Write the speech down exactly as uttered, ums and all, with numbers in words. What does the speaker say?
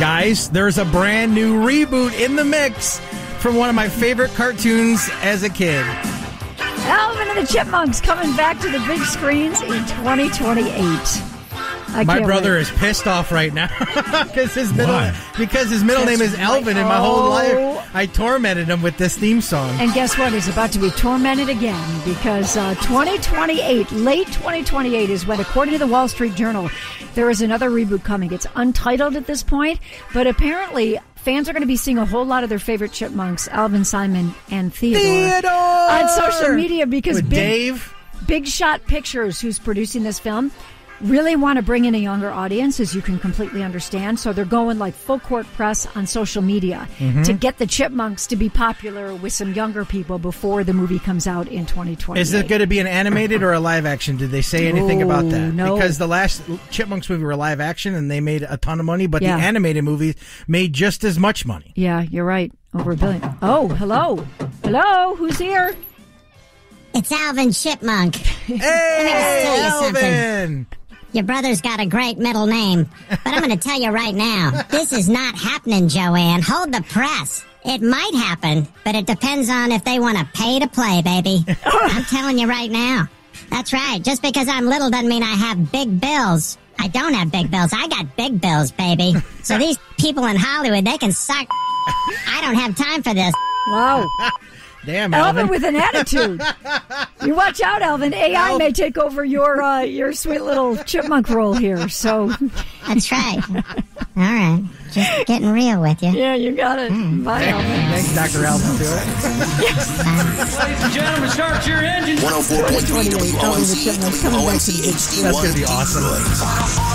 Guys, there's a brand new reboot in the mix from one of my favorite cartoons as a kid. Alvin and the Chipmunks coming back to the big screens in twenty twenty-eight. I my brother wait. is pissed off right now because his middle Why? because his middle That's name is right. Alvin, and my whole Oh. life I tormented him with this theme song. And guess what? He's about to be tormented again because uh, twenty twenty-eight, late twenty twenty-eight is when, according to the Wall Street Journal, there is another reboot coming. It's untitled at this point, but apparently fans are going to be seeing a whole lot of their favorite chipmunks, Alvin, Simon, and Theodore, Theodore! on social media because with Big, Dave. Big Shot Pictures, who's producing this film, really want to bring in a younger audience, as you can completely understand. So they're going like full court press on social media Mm-hmm. to get the Chipmunks to be popular with some younger people before the movie comes out in twenty twenty. Is it going to be an animated or a live action? Did they say anything No, about that? no. Because the last Chipmunks movie were live action and they made a ton of money, but Yeah. the animated movie made just as much money. Yeah, you're right. Over a billion. Oh, hello. Hello, who's here? It's Alvin Chipmunk. Hey, tell you something. Alvin! Your brother's got a great middle name, but I'm going to tell you right now, this is not happening, Joanne. Hold the press. It might happen, but it depends on if they want to pay to play, baby. I'm telling you right now. That's right. Just because I'm little doesn't mean I have big bills. I don't have big bills. I got big bills, baby. So these people in Hollywood, they can suck. I don't have time for this. Wow. Damn, Alvin Alvin. with an attitude. You watch out, Alvin. A I may take over your uh, your sweet little chipmunk role here. So, That's right. All right. Just getting real with you. yeah, you got it. Bye, Alvin. Thanks, Doctor Alvin. To it. Ladies and gentlemen, start your engines. one oh four point three W O M C, Alvin the Chipmunk's coming O back M to the C big H D That's one. gonna be awesome.